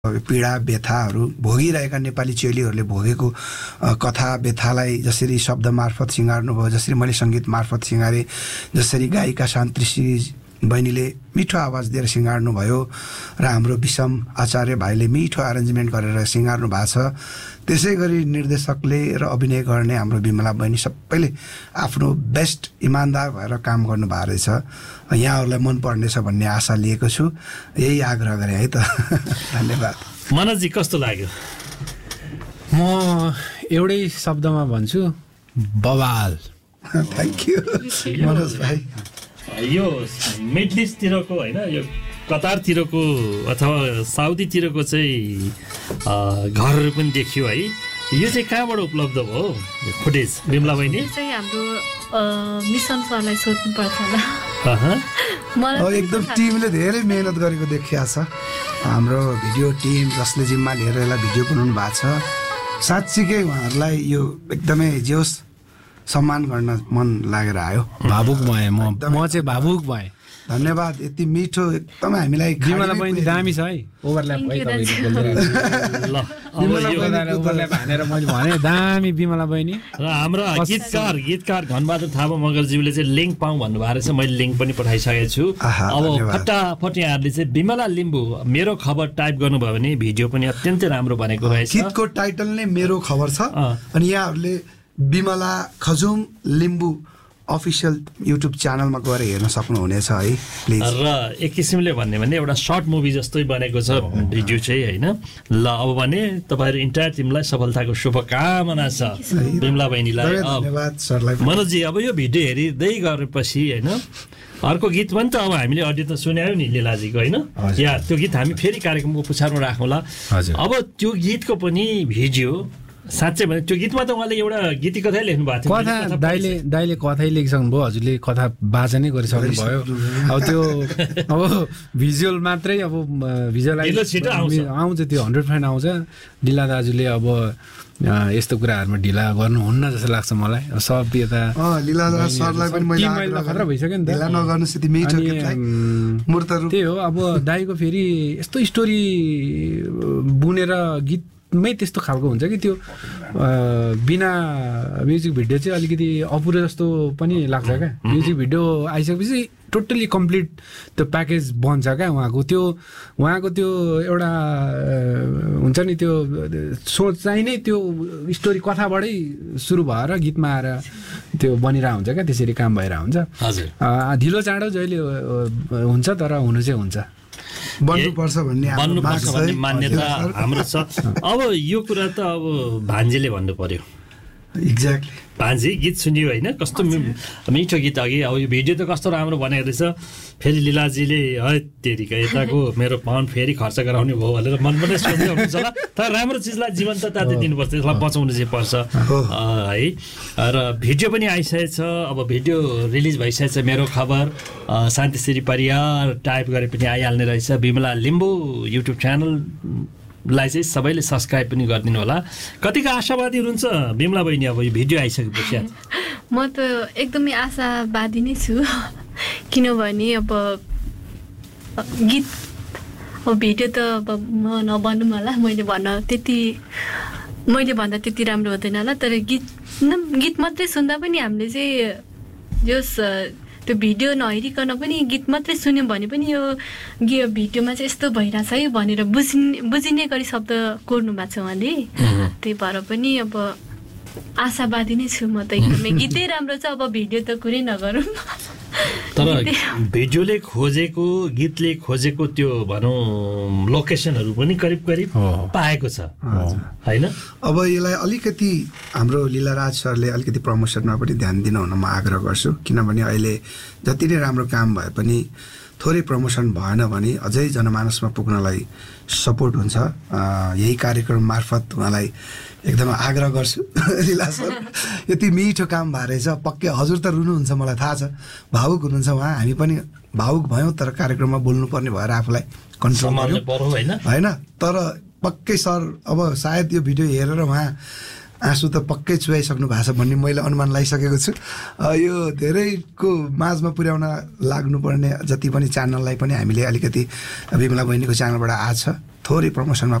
पीडा व्यथाहरू भोगिरहेका नेपाली चेलीहरूले भोगेको कथा व्यथालाई जसरी शब्द मार्फत सिँगार्नु भयो, जसरी मैले सङ्गीत मार्फत सिँगारेँ, जसरी गायिका शान्तिश्री बहिनीले मिठो आवाज दिएर सिँगार्नु भयो र हाम्रो विषम आचार्य भाइले मिठो एरेन्जमेन्ट गरेर सिँगार्नु भएको छ। त्यसै गरी निर्देशकले र अभिनय गर्ने हाम्रो बिमला बहिनी सबैले आफ्नो बेस्ट इमान्दार भएर काम गर्नुभएको रहेछ। यहाँहरूलाई मन पर्नेछ भन्ने आशा लिएको छु, यही आग्रह गरेँ है त। धन्यवाद। मनोजी कस्तो लाग्यो? म एउटै शब्दमा भन्छु, बवाल। थ्याङ्क यू मनोज भाइ। यो मिडल इस्टतिरको होइन, यो कतारतिरको अथवा साउदीतिरको चाहिँ घरहरू पनि देखियो है। यो चाहिँ कहाँबाट उपलब्ध भयो फुटेज बिमला बहिनी? चाहिँ हाम्रो मिसन सरलाई सोध्नु पर्छ होला। एकदम टिमले धेरै मेहनत गरेको देखिया छ। हाम्रो भिडियो टिम जसले जिम्मा लिएर यसलाई भिडियो बनाउनु भएको छ, साँच्चीकै उहाँहरूलाई यो एकदमै जे होस् सम्मान गर्न मन लागेर आयो। भावुक भएँ म चाहिँ भावुक भएँ। धन्यवाद। यति मिठो एकदमै हामीलाई बिमला बहिनी दामी छ है। ओभरल्याप है ओभरल्याप हानेर मैले भने दामी बिमला बहिनी। र हाम्रो गीतकार धनबहादुर थापा मगरज्यूले चाहिँ लिङ्क पाऊँ भन्नुभएको रहेछ, मैले लिङ्क पनि पठाइसकेको छु। अब फटाफट यहाँहरूले चाहिँ बिमला लिम्बू मेरो खबर टाइप गर्नुभयो भने भिडियो पनि अत्यन्तै राम्रो बनेको रहेछ। गीतको टाइटल नै मेरो खबर छ अनि यहाँहरूले बिमला खजुम लिम्बू अफिसियल युट्युब च्यानलमा गएर हेर्न सक्नुहुनेछ है प्लिज। र एक किसिमले भन्ने भने एउटा सर्ट मुभी जस्तै बनेको छ भिडियो चाहिँ होइन। ल अब भने तपाईँहरू इन्टायर टिमलाई सफलताको शुभकामना छ, बिमला बहिनीलाई। धन्यवाद सरलाई। मनोजी अब यो भिडियो हेरिँदै गरेपछि होइन अर्को गीत पनि त अब हामीले अडियो त सुन्यौँ नि लीलाजीको होइन, या त्यो गीत हामी फेरि कार्यक्रमको पुछारमा राखौँला। अब त्यो गीतको पनि भिडियो साँच्चै भने त्यो गीतमा त उहाँले एउटा गीती कथै लेख्नु भएको थियो। कथा दाइले कथै लेखिसक्नु भयो, हजुरले कथा वाचनै गरिसक्नु भयो। अब त्यो अब भिजुअल मात्रै अब भिजुअलाइज आउँछ, त्यो 100% आउँछ। लीला दाजुले अब यस्तो कुराहरूमा ढिला गर्नुहुन्न जस्तो लाग्छ मलाई। सब यता लीला सरलाई पनि मैले खतरा भइसक्यो नि त, ढिला नगर्नुहोस् यति मिठो गीतलाई मूर्त रूप। त्यही हो, अब दाइको फेरि यस्तो स्टोरी बुनेर गीतमै त्यस्तो खालको हुन्छ कि त्यो बिना म्युजिक भिडियो चाहिँ अलिकति अपुरो जस्तो पनि लाग्छ क्या। म्युजिक भिडियो आइसकेपछि टोटल्ली कम्प्लिट त्यो प्याकेज बन्छ क्या उहाँको त्यो एउटा हुन्छ नि, त्यो सोच चाहिँ नै त्यो स्टोरी कथाबाटै सुरु भएर गीतमा आएर त्यो बनिरहेको हुन्छ क्या, त्यसरी काम भइरहेको हुन्छ। ढिलो चाँडो जहिले हुन्छ तर हुनु चाहिँ हुन्छ, बन्नुपर्छ भन्ने मान्यता हाम्रो छ। अब यो कुरा त अब भान्जीले भन्नु पर्यो। एक्ज्याक्टली भान्जी गीत सुन्यो होइन, कस्तो मिठो गीत अघि। अब यो भिडियो त कस्तो राम्रो बनाएको रहेछ। फेरि लीलाजीले है तेरिका यताको मेरो पाउन्ड फेरि खर्च गराउने भयो भनेर मन पनि सोच्नुहुन्छ होला। तर राम्रो चिजलाई जीवन्तता दिनुपर्छ, त्यसलाई बचाउनु चाहिँ पर्छ है। र भिडियो पनि आइसकेको छ, अब भिडियो रिलिज भइसकेको छ। मेरो खबर शान्तिश्री परियार टाइप गरे पनि आइहाल्ने रहेछ। बिमला लिम्बू युट्युब च्यानललाई चाहिँ सबैले सब्सक्राइब पनि गरिदिनु होला। कतिको आशावादी हुनुहुन्छ बिमला बहिनी अब यो भिडियो आइसकेपछि? म त एकदमै आशावादी नै छु, किनभने अब गीत अब भिडियो त अब म नबनौँ होला, मैले भन्दा त्यति राम्रो हुँदैन होला। तर गीत मात्रै सुन्दा पनि हामीले चाहिँ जस त्यो भिडियो नहेरिकन पनि गीत मात्रै सुन्यौँ भने पनि यो भिडियोमा चाहिँ यस्तो भइरहेछ है भनेर बुझिने गरी शब्द कोर्नु भएको छ उहाँले। त्यही भएर पनि अब आशावादी नै छु म त एकदमै। गीतै राम्रो छ, अब भिडियो त कुरै नगरौँ। तर भिडियोले खोजेको गीतले खोजेको त्यो भनौँ लोकेसनहरू पनि करिब पाएको छ होइन। अब यसलाई अलिकति हाम्रो लीलाराज सरले अलिकति प्रमोसनमा पनि ध्यान दिनु हुन म आग्रह गर्छु, किनभने अहिले जति नै राम्रो काम भए पनि थोरै प्रमोसन भएन भने अझै जनमानसमा पुग्नलाई सपोर्ट हुन्छ। यही कार्यक्रम मार्फत उहाँलाई एकदम आग्रह गर्छु। लीला सर यति मिठो काम भएर रहेछ, पक्कै हजुर त रुनुहुन्छ मलाई थाहा छ, भावुक हुनुहुन्छ उहाँ, हामी पनि भावुक भयौँ। तर कार्यक्रममा बोल्नुपर्ने भएर आफूलाई कन्ट्रोल होइन। तर पक्कै सर अब सायद यो भिडियो हेरेर उहाँ आँसु त पक्कै चुहाइसक्नु भएको छ भन्ने मैले अनुमान लगाइसकेको छु। यो धेरैको माझमा पुर्याउन लाग्नुपर्ने जति पनि च्यानललाई पनि हामीले अलिकति विमला बहिनीको च्यानलबाट आज छ थोरै प्रमोसनमा